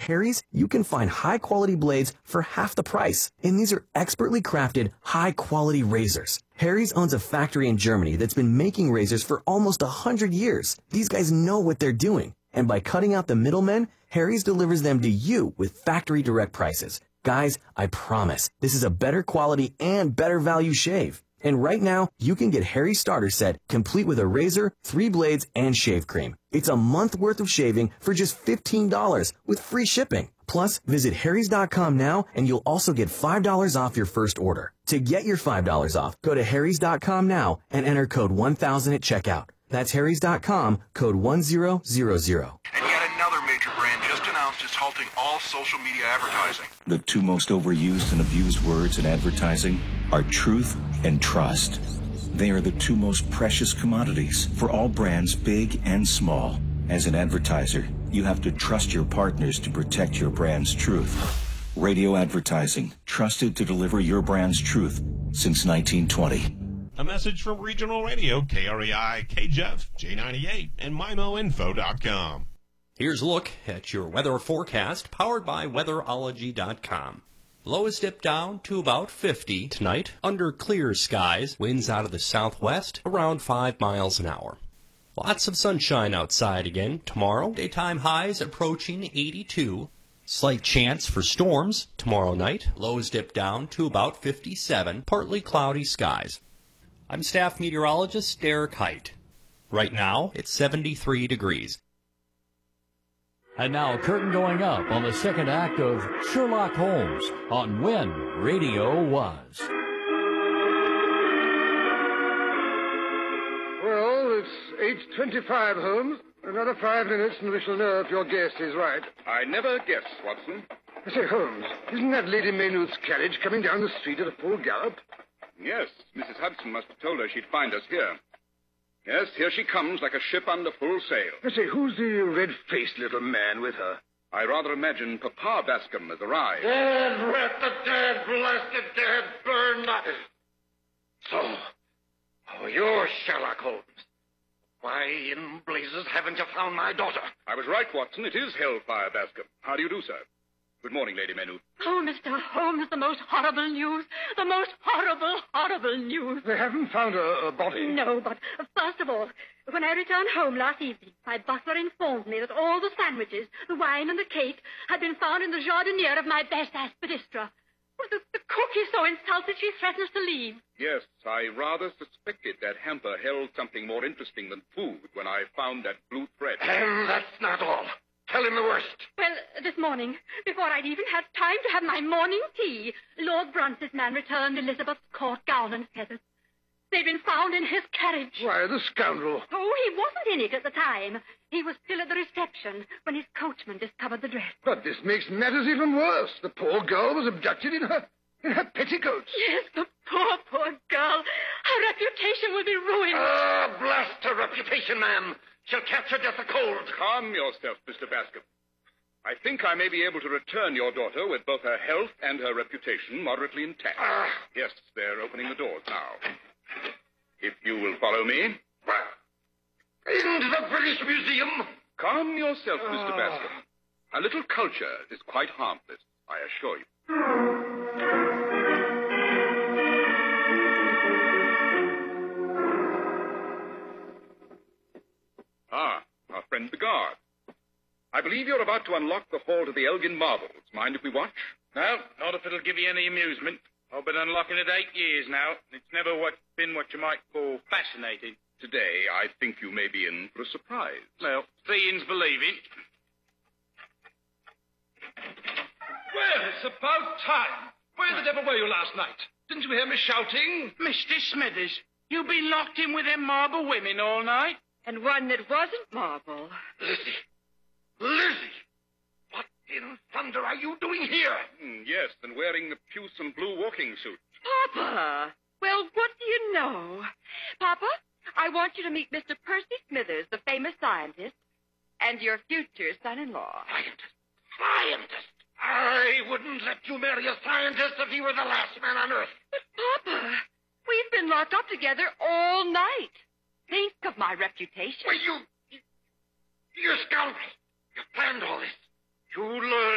Harry's, you can find high-quality blades for half the price. And these are expertly crafted, high-quality razors. Harry's owns a factory in Germany that's been making razors for almost 100 years. These guys know what they're doing. And by cutting out the middlemen, Harry's delivers them to you with factory direct prices. Guys, I promise, this is a better quality and better value shave. And right now, you can get Harry's starter set complete with a razor, 3 blades, and shave cream. It's a month worth of shaving for just $15 with free shipping. Plus, visit harrys.com now and you'll also get $5 off your first order. To get your $5 off, go to harrys.com now and enter code 1000 at checkout. That's harrys.com, code 1000. And yet another major brand just announced it's halting all social media advertising. The two most overused and abused words in advertising are truth and trust. They are the two most precious commodities for all brands, big and small. As an advertiser, you have to trust your partners to protect your brand's truth. Radio advertising, trusted to deliver your brand's truth since 1920. A message from Regional Radio, KREI, KJEF, J98, and MIMOinfo.com. Here's a look at your weather forecast, powered by Weatherology.com. Lows dip down to about 50 tonight, under clear skies, winds out of the southwest, around 5 miles an hour. Lots of sunshine outside again tomorrow, daytime highs approaching 82. Slight chance for storms tomorrow night, lows dip down to about 57, partly cloudy skies. I'm staff meteorologist Derek Height. Right now, it's 73 degrees. And now, curtain going up on the second act of Sherlock Holmes on When Radio Was. Well, it's 8:25, Holmes. Another 5 minutes and we shall know if your guess is right. I never guess, Watson. I say, Holmes, isn't that Lady Maynooth's carriage coming down the street at a full gallop? Yes, Mrs. Hudson must have told her she'd find us here. Yes, here she comes like a ship under full sail. I say, who's the red-faced little man with her? I rather imagine Papa Bascom has arrived. Dead, rat the dead, blasted dead, burn the... So, you're Sherlock Holmes. Why in blazes haven't you found my daughter? I was right, Watson. It is Hellfire Bascom. How do you do, sir? Good morning, Lady Maynooth. Oh, Mr. Holmes, the most horrible news. The most horrible, horrible news. They haven't found a body. No, but first of all, when I returned home last evening, my butler informed me that all the sandwiches, the wine and the cake had been found in the jardiniere of my best aspidistra. Well, the cook is so insulted she threatens to leave. Yes, I rather suspected that hamper held something more interesting than food when I found that blue thread. And that's not all. Tell him the worst. Well, this morning, before I'd even had time to have my morning tea, Lord Bruns's man returned Elizabeth's court gown and feathers. They'd been found in his carriage. Why, the scoundrel. Oh, he wasn't in it at the time. He was still at the reception when his coachman discovered the dress. But this makes matters even worse. The poor girl was abducted in her petticoats. Yes, the poor girl. Her reputation will be ruined. Ah, blast her reputation, ma'am. She'll catch her death of cold. Calm yourself, Mr. Bascom. I think I may be able to return your daughter with both her health and her reputation moderately intact. Yes, they're opening the doors now. If you will follow me. Into the British Museum. Calm yourself, Mr. Bascom. A little culture is quite harmless, I assure you. Our friend the guard. I believe you're about to unlock the hall to the Elgin Marbles. Mind if we watch? No, not if it'll give you any amusement. I've been unlocking it 8 years now. It's never been what you might call fascinating. Today, I think you may be in for a surprise. Well, seeing's believing. Well, it's about time. Where the devil were you last night? Didn't you hear me shouting? Mr. Smithers, you've been locked in with them marble women all night? And one that wasn't marble. Lizzie! What in thunder are you doing here? Yes, and wearing the puce blue walking suit. Papa! Well, what do you know? Papa, I want you to meet Mr. Percy Smithers, the famous scientist, and your future son-in-law. Scientist? I wouldn't let you marry a scientist if he were the last man on earth. But, Papa, we've been locked up together all night. Think of my reputation. Well, you scoundrel. You planned all this. You learned